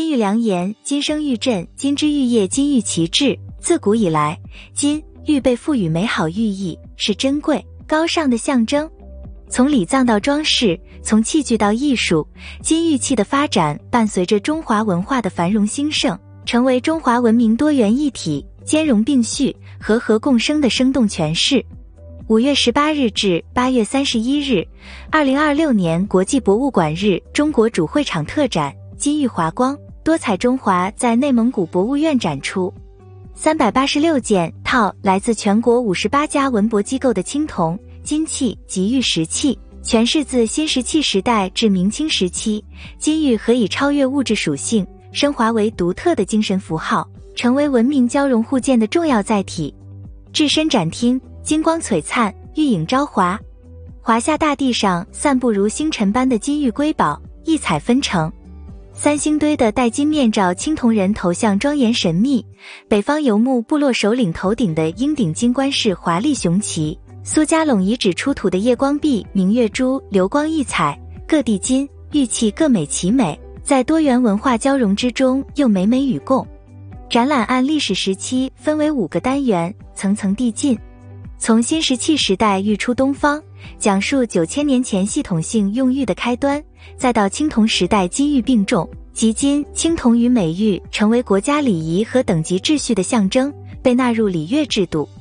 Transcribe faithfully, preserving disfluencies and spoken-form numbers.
金玉良言，金生玉振，金枝玉叶，金玉其质。自古以来，金玉被赋予美好寓意，是珍贵高尚的象征。从礼葬到装饰，从器具到艺术，金玉器的发展伴随着中华文化的繁荣兴盛，成为中华文明多元一体、兼容并蓄、和合共生的生动诠释。五月十八日至八月三十一日，二零二六年国际博物馆日中国主会场特展金玉华光，多彩中华在内蒙古博物院展出。三百八十六件套来自全国五十八家文博机构的青铜、金器及玉石器，诠释自新石器时代至明清时期，金玉何以超越物质属性，升华为独特的精神符号，成为文明交融互鉴的重要载体。置身展厅，金光璀璨，玉影朝华，华夏大地上散布如星辰般的金玉瑰宝，异彩纷呈。三星堆的戴金面罩青铜人头像庄严神秘，北方游牧部落首领头顶的鹰顶金冠饰华丽雄奇，苏家陇遗址出土的夜光璧、明月珠流光溢彩，各地金玉器各美其美，在多元文化交融之中又美美与共。展览按历史时期分为五个单元，层层递进，从新石器时代玉出东方，讲述九千年前系统性用玉的开端，再到青铜时代金玉并重，及今青铜与美玉成为国家礼仪和等级秩序的象征，被纳入礼乐制度。